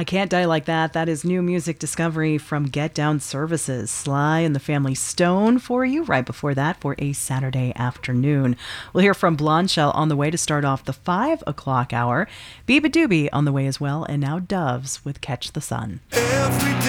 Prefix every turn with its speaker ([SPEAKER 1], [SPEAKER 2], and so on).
[SPEAKER 1] I Can't Die Like That. That is new music discovery from Get Down Services. Sly and the Family Stone for you right before that for a Saturday afternoon. We'll hear from Blondshell on the way to start off the 5 o'clock hour. Biba Doobie on the way as well. And now Doves with Catch the Sun.
[SPEAKER 2] Every day